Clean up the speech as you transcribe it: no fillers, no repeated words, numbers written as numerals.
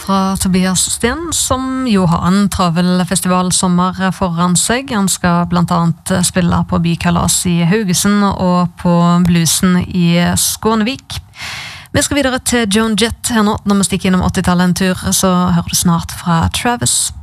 fra Tobias Sten, som jo har en travel festivalsommer foran seg. Han skal blant annet spille på Bykalas i Haugesund og på Bluesen i Skånevik. Vi skal videre til Joan Jett her nå. Når vi stikker innom 80-tallet en tur, så hører du snart fra Travis.